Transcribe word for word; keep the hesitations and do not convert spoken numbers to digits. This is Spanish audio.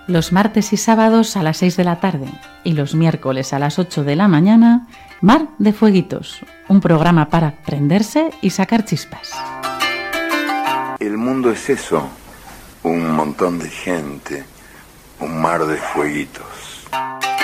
Los martes y sábados a las seis de la tarde y los miércoles a las ocho de la mañana, Mar de Fueguitos, un programa para prenderse y sacar chispas. El mundo es eso, un montón de gente, un mar de fueguitos.